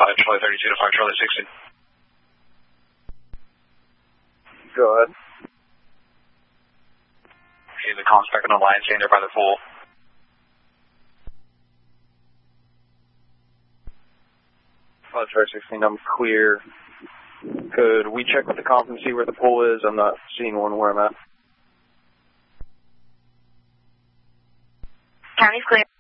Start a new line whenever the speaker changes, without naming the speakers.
5 Charlie 32 to 5 Charlie 16.
Go ahead.
Okay, the comms back on the line, staying there by the pool.
Charlie 16, I'm clear. Could we check with the comp and see where the pool is? I'm not seeing one where I'm at.
County's clear.